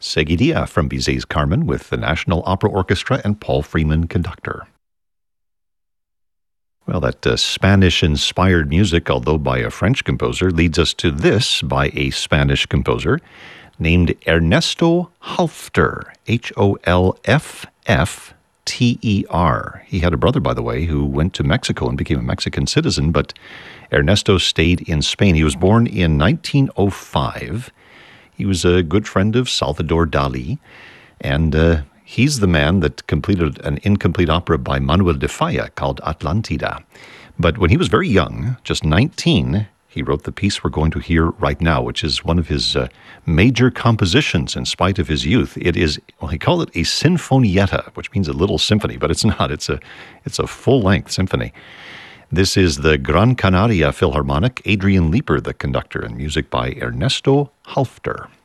Seguidilla from Bizet's Carmen with the National Opera Orchestra and Paul Freeman conductor. Well, that Spanish-inspired music, although by a French composer, leads us to this by a Spanish composer named Ernesto Halffter, Holffter. He had a brother, by the way, who went to Mexico and became a Mexican citizen, but Ernesto stayed in Spain. He was born in 1905. He was a good friend of Salvador Dali, and he's the man that completed an incomplete opera by Manuel de Falla called Atlantida. But when he was very young, just 19, he wrote the piece we're going to hear right now, which is one of his major compositions in spite of his youth. It is, well, he called it a sinfonietta, which means a little symphony, but it's not. It's a full-length symphony. This is the Gran Canaria Philharmonic, Adrian Leeper, the conductor, and music by Ernesto Halffter.